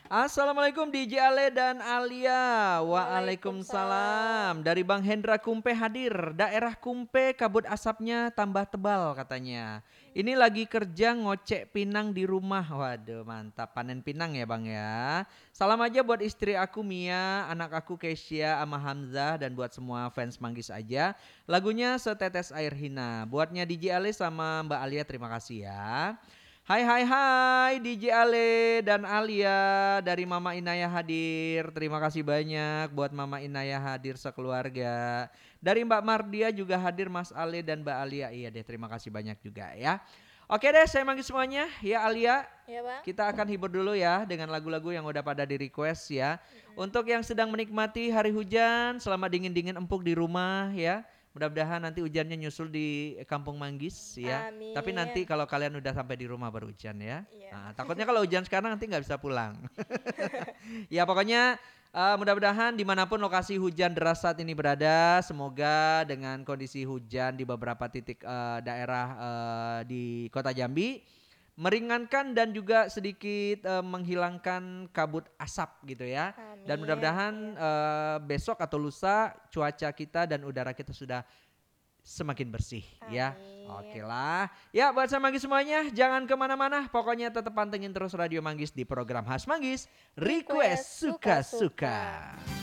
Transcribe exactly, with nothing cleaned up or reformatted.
Assalamualaikum D J Ale dan Alia. Waalaikumsalam. Waalaikumsalam. Dari Bang Hendra Kumpe hadir. Daerah Kumpe kabut asapnya tambah tebal katanya. Ini lagi kerja ngocek pinang di rumah. Waduh mantap. Panen pinang ya Bang ya. Salam aja buat istri aku Mia, anak aku Kesia sama Hamzah dan buat semua fans Manggis aja. Lagunya Setetes Air Hina. Buatnya D J Ale sama Mbak Alia terima kasih ya. Hai hai hai D J Ale dan Alia dari Mama Inaya hadir. Terima kasih banyak buat Mama Inaya hadir sekeluarga. Dari Mbak Mardia juga hadir Mas Ale dan Mbak Alia. Iya deh terima kasih banyak juga ya. Oke deh saya manggil semuanya ya Alia. Ya bang. Kita akan hibur dulu ya dengan lagu-lagu yang udah pada di request ya. Mm-mm. Untuk yang sedang menikmati hari hujan selama dingin-dingin empuk di rumah ya. Mudah-mudahan nanti hujannya nyusul di Kampung Manggis ya. Tapi nanti Amin. kalau kalian udah sampai di rumah baru hujan ya. Iya. Nah, takutnya kalau hujan sekarang nanti nggak bisa pulang. Ya pokoknya uh, mudah-mudahan dimanapun lokasi hujan deras saat ini berada, semoga dengan kondisi hujan di beberapa titik uh, daerah uh, di Kota Jambi meringankan dan juga sedikit uh, menghilangkan kabut asap gitu ya. Dan Amin. mudah-mudahan Iya. uh, besok atau lusa cuaca kita dan udara kita sudah semakin bersih ya. Oke Amin. lah. Ya buat saya Manggis semuanya jangan kemana-mana. Pokoknya tetap pantengin terus Radio Manggis di program Khas Manggis. Request Request suka-suka. suka-suka.